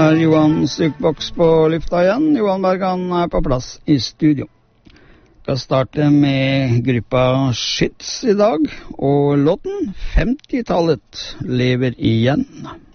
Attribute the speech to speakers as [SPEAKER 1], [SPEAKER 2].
[SPEAKER 1] er Johan Stykboks på lufta igjen. Johan Bergan er på plass i studio. Jeg skal starte med gruppa Skyts i dag, og låten 50-tallet lever igjen.